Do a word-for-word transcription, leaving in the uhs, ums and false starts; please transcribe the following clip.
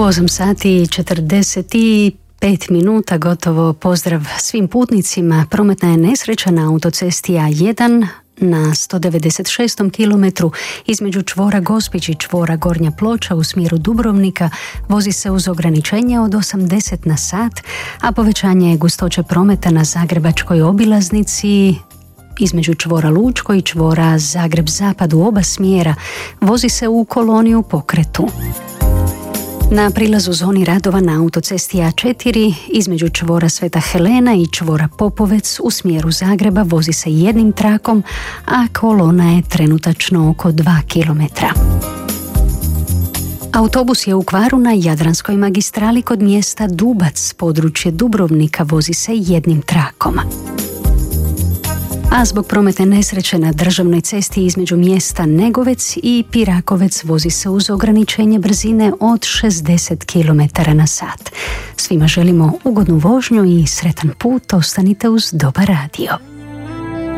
osam sati i četrdeset pet minuta, gotovo pozdrav svim putnicima. Prometna je nesreća na autocesti A jedan na sto devedeset šestom kilometru između čvora Gospić i čvora Gornja Ploča u smjeru Dubrovnika. Vozi se uz ograničenje od osamdeset na sat, a povećanje gustoće prometa na Zagrebačkoj obilaznici između čvora Lučko i čvora Zagreb-Zapad u oba smjera vozi se u koloni u pokretu. Na prilazu zoni radova na autocesti A četiri između čvora Sveta Helena i čvora Popovec u smjeru Zagreba vozi se jednim trakom, a kolona je trenutačno oko dva kilometra. Autobus je u kvaru na Jadranskoj magistrali kod mjesta Dubac, područje Dubrovnika, vozi se jednim trakom. A zbog prometne nesreće na državnoj cesti između mjesta Negovec i Pirakovec vozi se uz ograničenje brzine od šezdeset kilometara na sat. Svima želimo ugodnu vožnju i sretan put, ostanite uz Dobar radio.